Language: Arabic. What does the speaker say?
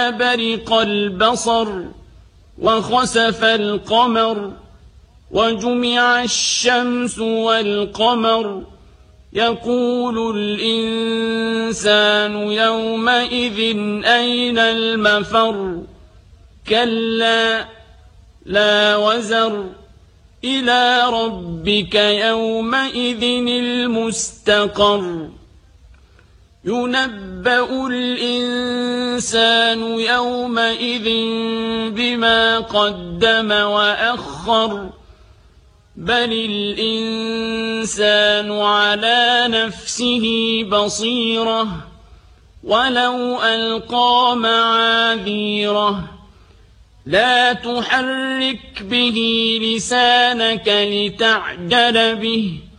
برق البصر وخسف القمر وجمع الشمس والقمر يقول الإنسان يومئذ أين المفر كلا لا وزر إلى ربك يومئذ المستقر ينبأ الإنسان يومئذ بما قدم وأخر بل الإنسان على نفسه بصيرة ولو ألقى معاذيره لا تحرك به لسانك لتعجل به